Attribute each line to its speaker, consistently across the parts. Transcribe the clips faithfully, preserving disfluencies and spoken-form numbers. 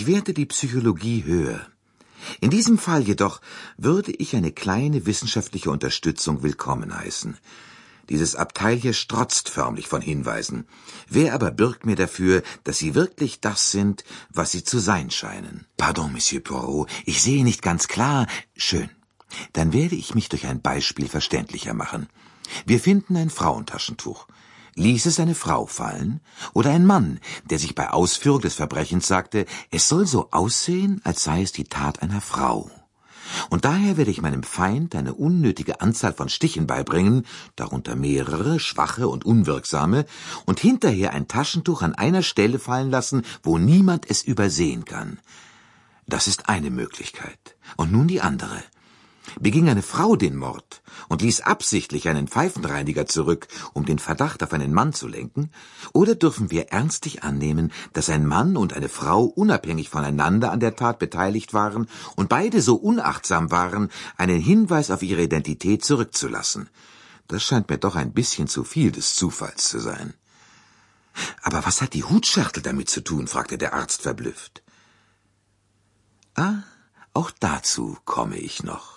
Speaker 1: werte die Psychologie höher. In diesem Fall jedoch würde ich eine kleine wissenschaftliche Unterstützung willkommen heißen. Dieses Abteil hier strotzt förmlich von Hinweisen. Wer aber bürgt mir dafür, dass sie wirklich das sind, was sie zu sein scheinen? Pardon, Monsieur Poirot, ich sehe nicht ganz klar. Schön. Dann werde ich mich durch ein Beispiel verständlicher machen. Wir finden ein Frauentaschentuch. Ließ es eine Frau fallen? Oder ein Mann, der sich bei Ausführung des Verbrechens sagte, es soll so aussehen, als sei es die Tat einer Frau. Und daher werde ich meinem Feind eine unnötige Anzahl von Stichen beibringen, darunter mehrere, schwache und unwirksame, und hinterher ein Taschentuch an einer Stelle fallen lassen, wo niemand es übersehen kann. Das ist eine Möglichkeit. Und nun die andere. Beging eine Frau den Mord und ließ absichtlich einen Pfeifenreiniger zurück, um den Verdacht auf einen Mann zu lenken, oder dürfen wir ernstlich annehmen, dass ein Mann und eine Frau unabhängig voneinander an der Tat beteiligt waren und beide so unachtsam waren, einen Hinweis auf ihre Identität zurückzulassen? Das scheint mir doch ein bisschen zu viel des Zufalls zu sein. Aber was hat die Hutschachtel damit zu tun? Fragte der Arzt verblüfft. Ah, auch dazu komme ich noch.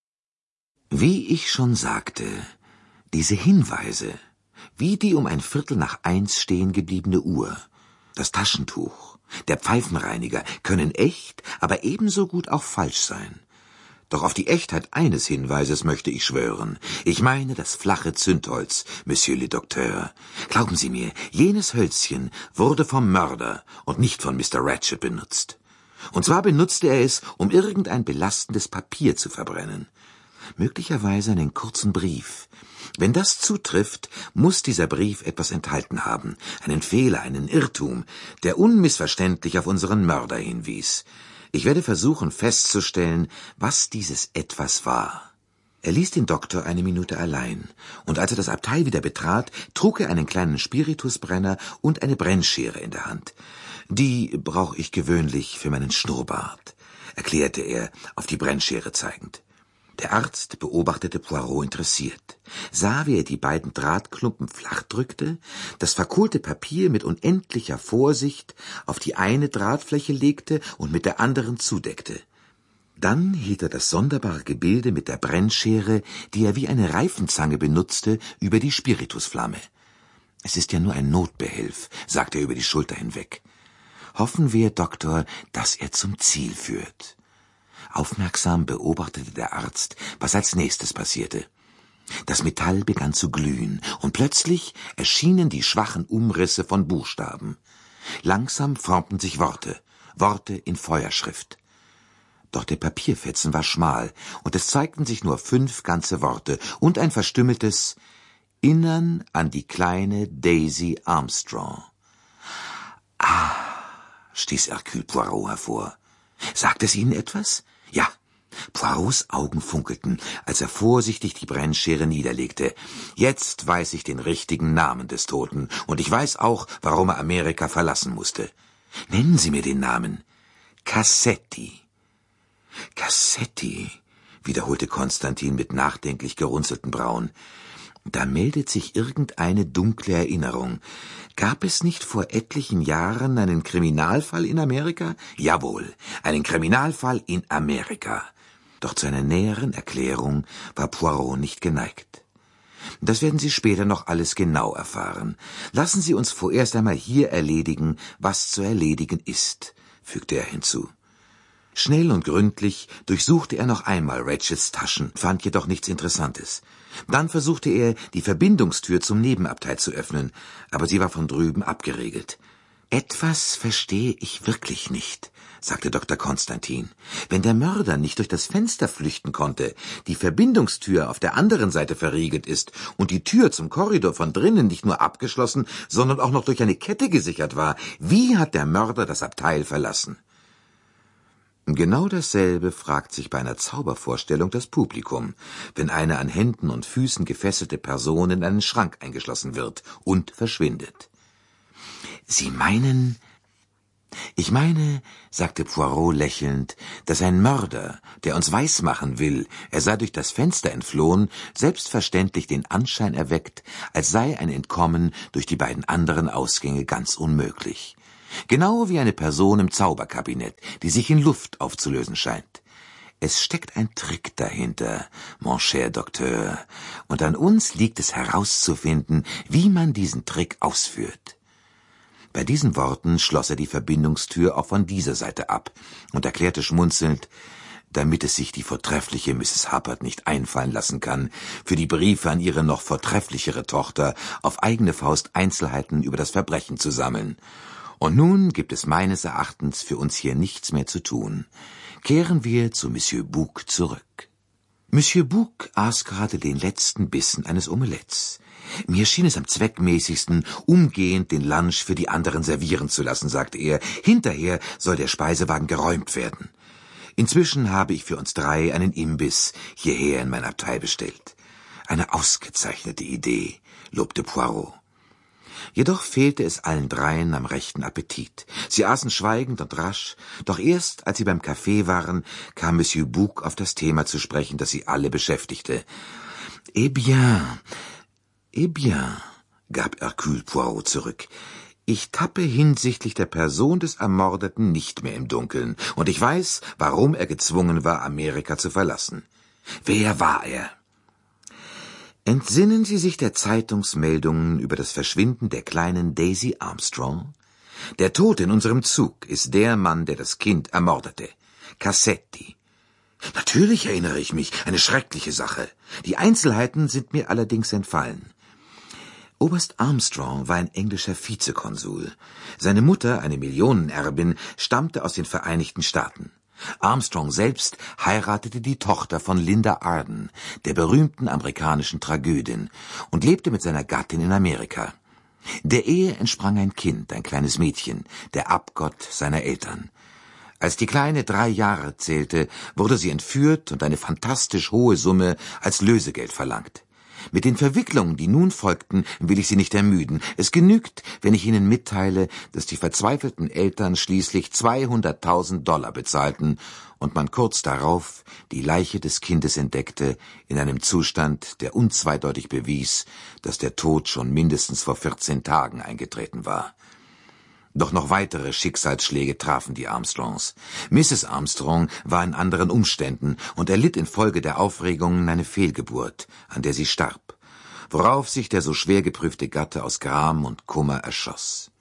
Speaker 1: Wie ich schon sagte, diese Hinweise, wie die um ein Viertel nach eins stehen gebliebene Uhr, das Taschentuch, der Pfeifenreiniger, können echt, aber ebenso gut auch falsch sein. Doch auf die Echtheit eines Hinweises möchte ich schwören. Ich meine das flache Zündholz, Monsieur le Docteur. Glauben Sie mir, jenes Hölzchen wurde vom Mörder und nicht von Mister Ratchet benutzt. Und zwar benutzte er es, um irgendein belastendes Papier zu verbrennen. Möglicherweise einen kurzen Brief. Wenn das zutrifft, muss dieser Brief etwas enthalten haben, einen Fehler, einen Irrtum, der unmissverständlich auf unseren Mörder hinwies. Ich werde versuchen festzustellen, was dieses Etwas war. Er ließ den Doktor eine Minute allein, und als er das Abteil wieder betrat, trug er einen kleinen Spiritusbrenner und eine Brennschere in der Hand. Die brauche ich gewöhnlich für meinen Schnurrbart, erklärte er, auf die Brennschere zeigend. Der Arzt beobachtete Poirot interessiert, sah, wie er die beiden Drahtklumpen flach drückte, das verkohlte Papier mit unendlicher Vorsicht auf die eine Drahtfläche legte und mit der anderen zudeckte. Dann hielt er das sonderbare Gebilde mit der Brennschere, die er wie eine Reifenzange benutzte, über die Spiritusflamme. »Es ist ja nur ein Notbehelf«, sagte er über die Schulter hinweg. »Hoffen wir, Doktor, dass er zum Ziel führt.« Aufmerksam beobachtete der Arzt, was als nächstes passierte. Das Metall begann zu glühen, und plötzlich erschienen die schwachen Umrisse von Buchstaben. Langsam formten sich Worte, Worte in Feuerschrift. Doch der Papierfetzen war schmal, und es zeigten sich nur fünf ganze Worte und ein verstümmeltes »Innern an die kleine Daisy Armstrong«. »Ah«, stieß Hercule Poirot hervor. »Sagt es Ihnen etwas?« »Ja.« Poirots Augen funkelten, als er vorsichtig die Brennschere niederlegte. »Jetzt weiß ich den richtigen Namen des Toten, und ich weiß auch, warum er Amerika verlassen musste.« »Nennen Sie mir den Namen.« »Cassetti.« »Cassetti«, wiederholte Konstantin mit nachdenklich gerunzelten Brauen. »Da meldet sich irgendeine dunkle Erinnerung. Gab es nicht vor etlichen Jahren einen Kriminalfall in Amerika?« »Jawohl, einen Kriminalfall in Amerika.« Doch zu einer näheren Erklärung war Poirot nicht geneigt. »Das werden Sie später noch alles genau erfahren. Lassen Sie uns vorerst einmal hier erledigen, was zu erledigen ist«, fügte er hinzu. Schnell und gründlich durchsuchte er noch einmal Ratchets Taschen, fand jedoch nichts Interessantes. Dann versuchte er, die Verbindungstür zum Nebenabteil zu öffnen, aber sie war von drüben abgeriegelt. »Etwas verstehe ich wirklich nicht«, sagte Doktor Konstantin. »Wenn der Mörder nicht durch das Fenster flüchten konnte, die Verbindungstür auf der anderen Seite verriegelt ist und die Tür zum Korridor von drinnen nicht nur abgeschlossen, sondern auch noch durch eine Kette gesichert war, wie hat der Mörder das Abteil verlassen?« Genau dasselbe fragt sich bei einer Zaubervorstellung das Publikum, wenn eine an Händen und Füßen gefesselte Person in einen Schrank eingeschlossen wird und verschwindet. »Sie meinen...« »Ich meine«, sagte Poirot lächelnd, »dass ein Mörder, der uns weismachen will, er sei durch das Fenster entflohen, selbstverständlich den Anschein erweckt, als sei ein Entkommen durch die beiden anderen Ausgänge ganz unmöglich. Genau wie eine Person im Zauberkabinett, die sich in Luft aufzulösen scheint. Es steckt ein Trick dahinter, mon cher Docteur, und an uns liegt es herauszufinden, wie man diesen Trick ausführt. Bei diesen Worten schloss er die Verbindungstür auch von dieser Seite ab und erklärte schmunzelnd, damit es sich die vortreffliche Misses Hubbard nicht einfallen lassen kann, für die Briefe an ihre noch vortrefflichere Tochter auf eigene Faust Einzelheiten über das Verbrechen zu sammeln. Und nun gibt es meines Erachtens für uns hier nichts mehr zu tun. Kehren wir zu Monsieur Bouc zurück. Monsieur Bouc aß gerade den letzten Bissen eines Omelettes. Mir schien es am zweckmäßigsten, umgehend den Lunch für die anderen servieren zu lassen, sagte er. Hinterher soll der Speisewagen geräumt werden. Inzwischen habe ich für uns drei einen Imbiss hierher in mein Abteil bestellt. Eine ausgezeichnete Idee, lobte Poirot. Jedoch fehlte es allen dreien am rechten Appetit. Sie aßen schweigend und rasch, doch erst, als sie beim Kaffee waren, kam Monsieur Bouc auf das Thema zu sprechen, das sie alle beschäftigte. »Eh bien, eh bien«, gab Hercule Poirot zurück. »Ich tappe hinsichtlich der Person des Ermordeten nicht mehr im Dunkeln, und ich weiß, warum er gezwungen war, Amerika zu verlassen. Wer war er?« Entsinnen Sie sich der Zeitungsmeldungen über das Verschwinden der kleinen Daisy Armstrong? Der Tod in unserem Zug ist der Mann, der das Kind ermordete. Cassetti. Natürlich erinnere ich mich, eine schreckliche Sache. Die Einzelheiten sind mir allerdings entfallen. Oberst Armstrong war ein englischer Vizekonsul. Seine Mutter, eine Millionenerbin, stammte aus den Vereinigten Staaten. Armstrong selbst heiratete die Tochter von Linda Arden, der berühmten amerikanischen Tragödin, und lebte mit seiner Gattin in Amerika. Der Ehe entsprang ein Kind, ein kleines Mädchen, der Abgott seiner Eltern. Als die Kleine drei Jahre zählte, wurde sie entführt und eine fantastisch hohe Summe als Lösegeld verlangt. Mit den Verwicklungen, die nun folgten, will ich Sie nicht ermüden. Es genügt, wenn ich Ihnen mitteile, dass die verzweifelten Eltern schließlich zweihunderttausend Dollar bezahlten und man kurz darauf die Leiche des Kindes entdeckte, in einem Zustand, der unzweideutig bewies, dass der Tod schon mindestens vor vierzehn Tagen eingetreten war. Doch noch weitere Schicksalsschläge trafen die Armstrongs. Misses Armstrong war in anderen Umständen und erlitt infolge der Aufregungen eine Fehlgeburt, an der sie starb, worauf sich der so schwer geprüfte Gatte aus Gram und Kummer erschoss.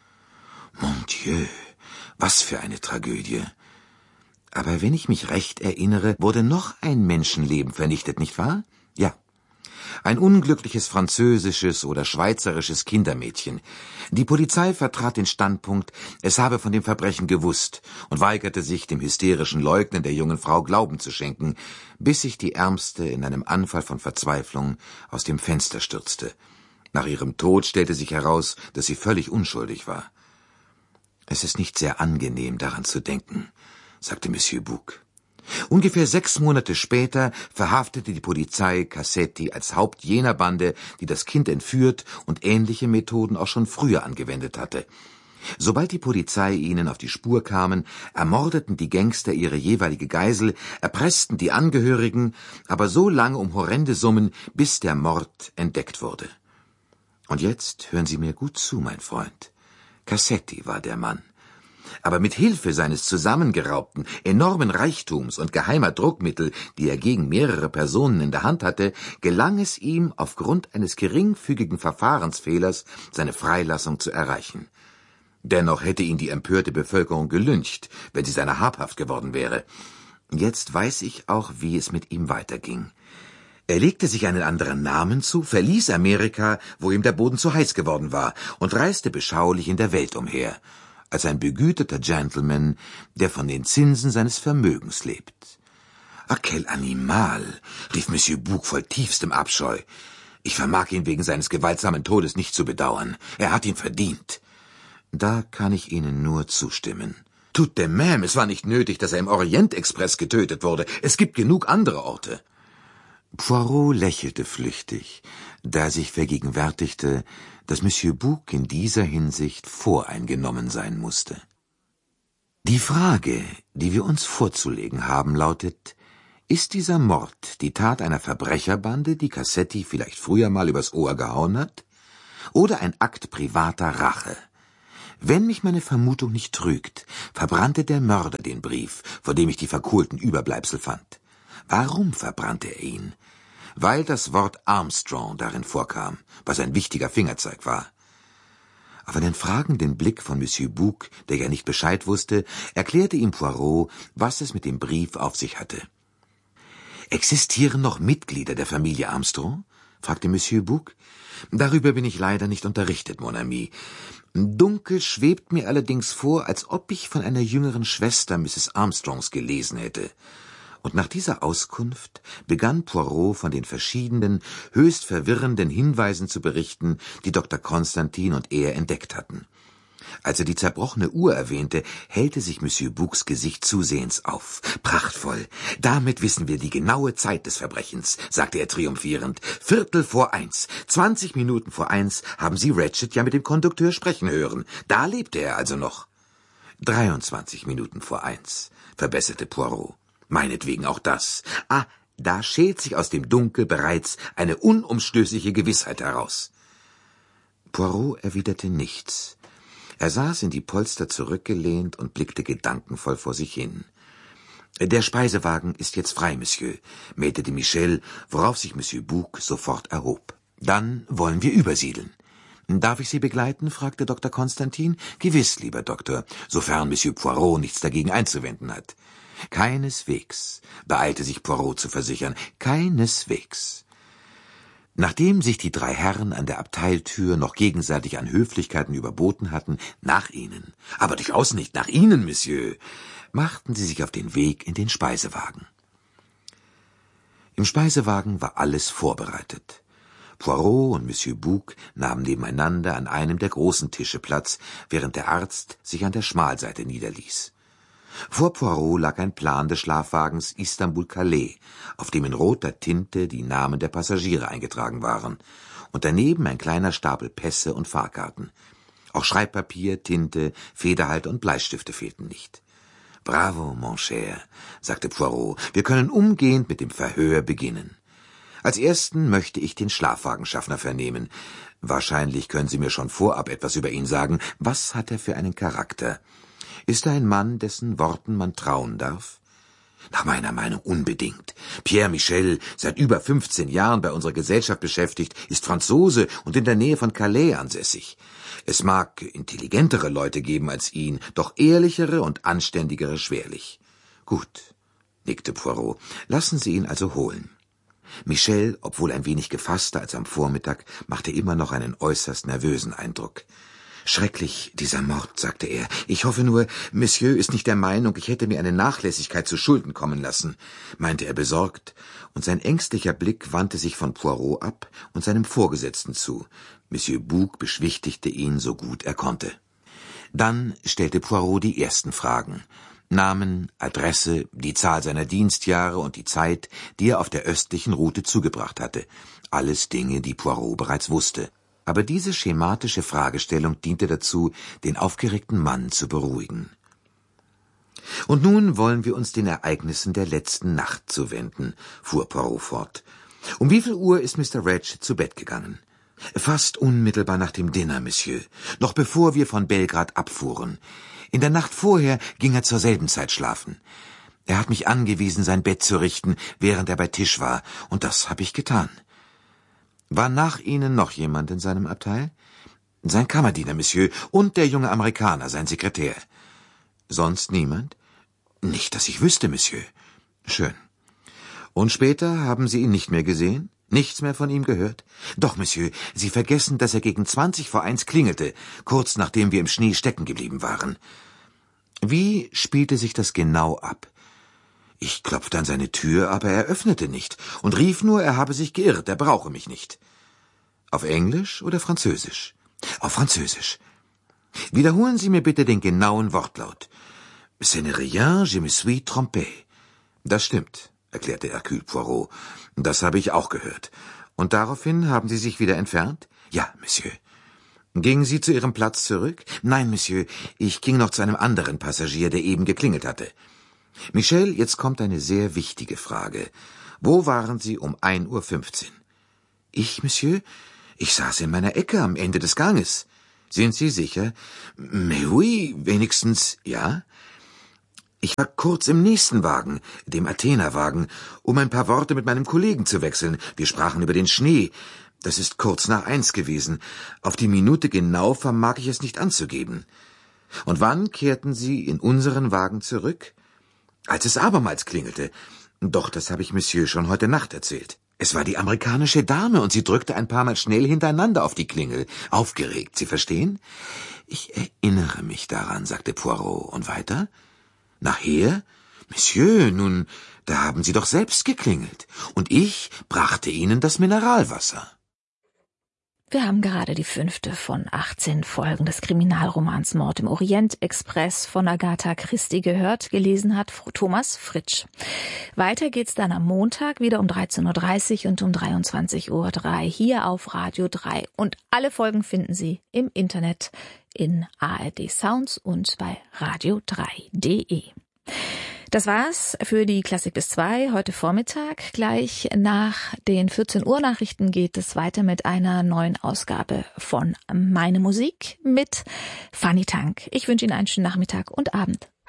Speaker 1: Mon Dieu, was für eine Tragödie! Aber wenn ich mich recht erinnere, wurde noch ein Menschenleben vernichtet, nicht wahr? Ja. Ein unglückliches französisches oder schweizerisches Kindermädchen. Die Polizei vertrat den Standpunkt, es habe von dem Verbrechen gewusst und weigerte sich, dem hysterischen Leugnen der jungen Frau Glauben zu schenken, bis sich die Ärmste in einem Anfall von Verzweiflung aus dem Fenster stürzte. Nach ihrem Tod stellte sich heraus, dass sie völlig unschuldig war. »Es ist nicht sehr angenehm, daran zu denken«, sagte Monsieur Bouc. Ungefähr sechs Monate später verhaftete die Polizei Cassetti als Haupt jener Bande, die das Kind entführt und ähnliche Methoden auch schon früher angewendet hatte. Sobald die Polizei ihnen auf die Spur kamen, ermordeten die Gangster ihre jeweilige Geisel, erpressten die Angehörigen, aber so lange um horrende Summen, bis der Mord entdeckt wurde. Und jetzt hören Sie mir gut zu, mein Freund. Cassetti war der Mann. Aber mit Hilfe seines zusammengeraubten, enormen Reichtums und geheimer Druckmittel, die er gegen mehrere Personen in der Hand hatte, gelang es ihm, aufgrund eines geringfügigen Verfahrensfehlers seine Freilassung zu erreichen. Dennoch hätte ihn die empörte Bevölkerung gelyncht, wenn sie seiner habhaft geworden wäre. Jetzt weiß ich auch, wie es mit ihm weiterging. Er legte sich einen anderen Namen zu, verließ Amerika, wo ihm der Boden zu heiß geworden war, und reiste beschaulich in der Welt umher, als ein begüterter Gentleman, der von den Zinsen seines Vermögens lebt. »Ah, quel animal«, rief Monsieur Bouc voll tiefstem Abscheu. »Ich vermag ihn wegen seines gewaltsamen Todes nicht zu bedauern. Er hat ihn verdient.« »Da kann ich Ihnen nur zustimmen.« »Tout de même, es war nicht nötig, dass er im Orient-Express getötet wurde. Es gibt genug andere Orte.« Poirot lächelte flüchtig, da er sich vergegenwärtigte, dass Monsieur Bouc in dieser Hinsicht voreingenommen sein musste. Die Frage, die wir uns vorzulegen haben, lautet: Ist dieser Mord die Tat einer Verbrecherbande, die Cassetti vielleicht früher mal übers Ohr gehauen hat, oder ein Akt privater Rache? Wenn mich meine Vermutung nicht trügt, verbrannte der Mörder den Brief, vor dem ich die verkohlten Überbleibsel fand. Warum verbrannte er ihn? Weil das Wort Armstrong darin vorkam, was ein wichtiger Fingerzeig war. Auf einen fragenden Blick von Monsieur Bouc, der ja nicht Bescheid wusste, erklärte ihm Poirot, was es mit dem Brief auf sich hatte. »Existieren noch Mitglieder der Familie Armstrong?« fragte Monsieur Bouc. »Darüber bin ich leider nicht unterrichtet, mon ami. Dunkel schwebt mir allerdings vor, als ob ich von einer jüngeren Schwester Misses Armstrongs gelesen hätte.« Und nach dieser Auskunft begann Poirot von den verschiedenen, höchst verwirrenden Hinweisen zu berichten, die Doktor Constantin und er entdeckt hatten. Als er die zerbrochene Uhr erwähnte, hellte sich Monsieur Boucs Gesicht zusehends auf. »Prachtvoll! Damit wissen wir die genaue Zeit des Verbrechens«, sagte er triumphierend. »Viertel vor eins. Zwanzig Minuten vor eins haben Sie Ratchet ja mit dem Kondukteur sprechen hören. Da lebte er also noch.« »Dreiundzwanzig Minuten vor eins«, verbesserte Poirot. »Meinetwegen auch das. Ah, da schält sich aus dem Dunkel bereits eine unumstößliche Gewissheit heraus.« Poirot erwiderte nichts. Er saß in die Polster zurückgelehnt und blickte gedankenvoll vor sich hin. »Der Speisewagen ist jetzt frei, Monsieur«, meldete Michel, worauf sich Monsieur Bouc sofort erhob. »Dann wollen wir übersiedeln.« »Darf ich Sie begleiten?« fragte Doktor Constantin. »Gewiss, lieber Doktor, sofern Monsieur Poirot nichts dagegen einzuwenden hat.« »Keineswegs«, beeilte sich Poirot zu versichern, »keineswegs.« Nachdem sich die drei Herren an der Abteiltür noch gegenseitig an Höflichkeiten überboten hatten, »Nach Ihnen«, »Aber durchaus nicht nach Ihnen, Monsieur«, machten sie sich auf den Weg in den Speisewagen. Im Speisewagen war alles vorbereitet. Poirot und Monsieur Bouc nahmen nebeneinander an einem der großen Tische Platz, während der Arzt sich an der Schmalseite niederließ. Vor Poirot lag ein Plan des Schlafwagens Istanbul-Calais, auf dem in roter Tinte die Namen der Passagiere eingetragen waren, und daneben ein kleiner Stapel Pässe und Fahrkarten. Auch Schreibpapier, Tinte, Federhalter und Bleistifte fehlten nicht. »Bravo, mon cher«, sagte Poirot, »wir können umgehend mit dem Verhör beginnen. Als ersten möchte ich den Schlafwagenschaffner vernehmen. Wahrscheinlich können Sie mir schon vorab etwas über ihn sagen. Was hat er für einen Charakter? Ist er ein Mann, dessen Worten man trauen darf?« »Nach meiner Meinung unbedingt. Pierre Michel, seit über fünfzehn Jahren bei unserer Gesellschaft beschäftigt, ist Franzose und in der Nähe von Calais ansässig. Es mag intelligentere Leute geben als ihn, doch ehrlichere und anständigere schwerlich.« »Gut«, nickte Poirot, »lassen Sie ihn also holen.« Michel, obwohl ein wenig gefasster als am Vormittag, machte immer noch einen äußerst nervösen Eindruck. »Schrecklich, dieser Mord«, sagte er. »Ich hoffe nur, Monsieur ist nicht der Meinung, ich hätte mir eine Nachlässigkeit zu Schulden kommen lassen«, meinte er besorgt, und sein ängstlicher Blick wandte sich von Poirot ab und seinem Vorgesetzten zu. Monsieur Bouc beschwichtigte ihn, so gut er konnte. Dann stellte Poirot die ersten Fragen. Namen, Adresse, die Zahl seiner Dienstjahre und die Zeit, die er auf der östlichen Route zugebracht hatte. Alles Dinge, die Poirot bereits wusste. Aber diese schematische Fragestellung diente dazu, den aufgeregten Mann zu beruhigen. »Und nun wollen wir uns den Ereignissen der letzten Nacht zuwenden«, fuhr Poirot fort. »Um wie viel Uhr ist Mister Ratchet zu Bett gegangen?« »Fast unmittelbar nach dem Dinner, Monsieur, noch bevor wir von Belgrad abfuhren. In der Nacht vorher ging er zur selben Zeit schlafen. Er hat mich angewiesen, sein Bett zu richten, während er bei Tisch war, und das habe ich getan.« »War nach Ihnen noch jemand in seinem Abteil?« »Sein Kammerdiener, Monsieur, und der junge Amerikaner, sein Sekretär.« »Sonst niemand?« »Nicht, dass ich wüsste, Monsieur.« »Schön. Und später haben Sie ihn nicht mehr gesehen? Nichts mehr von ihm gehört?« »Doch, Monsieur, Sie vergessen, dass er gegen zwanzig vor eins klingelte, kurz nachdem wir im Schnee stecken geblieben waren.« »Wie spielte sich das genau ab?« »Ich klopfte an seine Tür, aber er öffnete nicht und rief nur, er habe sich geirrt, er brauche mich nicht.« »Auf Englisch oder Französisch?« »Auf Französisch.« »Wiederholen Sie mir bitte den genauen Wortlaut.« »Ce n'est rien, je me suis trompé.« »Das stimmt«, erklärte Hercule Poirot. »Das habe ich auch gehört. Und daraufhin haben Sie sich wieder entfernt?« »Ja, Monsieur.« »Gingen Sie zu Ihrem Platz zurück?« »Nein, Monsieur, ich ging noch zu einem anderen Passagier, der eben geklingelt hatte.« »Michel, jetzt kommt eine sehr wichtige Frage. Wo waren Sie um ein Uhr fünfzehn?« »Ich, Monsieur? Ich saß in meiner Ecke am Ende des Ganges.« Sind Sie sicher? Mais oui, wenigstens, ja? Ich war kurz im nächsten Wagen, dem Athena-Wagen, um ein paar Worte mit meinem Kollegen zu wechseln. Wir sprachen über den Schnee. Das ist kurz nach eins gewesen. Auf die Minute genau vermag ich es nicht anzugeben. Und wann kehrten Sie in unseren Wagen zurück? Als es abermals klingelte. Doch, das habe ich Monsieur schon heute Nacht erzählt. Es war die amerikanische Dame, und sie drückte ein paar Mal schnell hintereinander auf die Klingel. Aufgeregt, Sie verstehen? Ich erinnere mich daran, sagte Poirot. Und weiter? Nachher? Monsieur, nun, da haben Sie doch selbst geklingelt. Und ich brachte Ihnen das Mineralwasser.
Speaker 2: Wir haben gerade die fünfte von achtzehn Folgen des Kriminalromans Mord im Orient Express von Agatha Christie gehört. Gelesen hat Thomas Fritsch. Weiter geht's dann am Montag wieder um dreizehn Uhr dreißig und um dreiundzwanzig Uhr drei hier auf Radio drei. Und alle Folgen finden Sie im Internet in A R D Sounds und bei radio drei punkt de. Das war's für die Klassik bis zwei heute Vormittag. Gleich nach den vierzehn Uhr Nachrichten geht es weiter mit einer neuen Ausgabe von Meine Musik mit Fanny Tank. Ich wünsche Ihnen einen schönen Nachmittag und Abend.